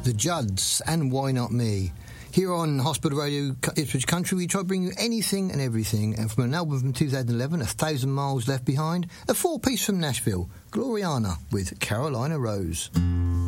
The Judds and Why Not Me. Here on Hospital Radio Ipswich Country, we try to bring you anything and everything, and from an album from 2011, 1,000 Miles Left Behind, a four-piece from Nashville, Gloriana with Carolina Rose.